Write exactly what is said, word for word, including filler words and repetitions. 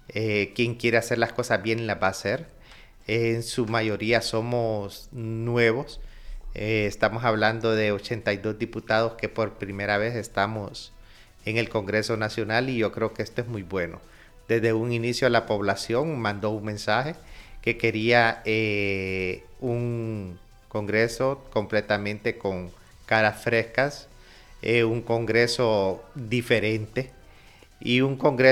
Eh, quien quiere hacer las cosas bien las va a hacer. Eh, en su mayoría somos nuevos. Eh, estamos hablando de ochenta y dos diputados que por primera vez estamos en el Congreso Nacional y yo creo que esto es muy bueno. Desde un inicio la población mandó un mensaje que quería eh, un Congreso completamente con caras frescas, eh, un Congreso diferente y un Congreso